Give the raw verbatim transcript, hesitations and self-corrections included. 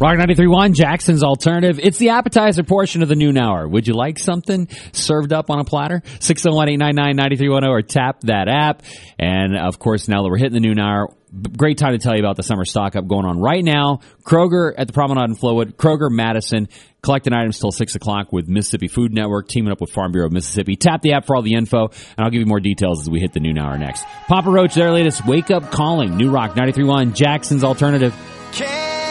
Rock ninety-three point one, Jackson's Alternative. It's the appetizer portion of the noon hour. Would you like something served up on a platter? six oh one, eight nine nine, nine three one oh or tap that app. And, of course, now that we're hitting the noon hour, great time to tell you about the summer stock-up going on right now. Kroger at the Promenade in Flowood, Kroger Madison, collecting items till six o'clock with Mississippi Food Network, teaming up with Farm Bureau of Mississippi. Tap the app for all the info, and I'll give you more details as we hit the noon hour next. Papa Roach, their latest Wake Up Calling, New Rock ninety-three point one, Jackson's Alternative. Can't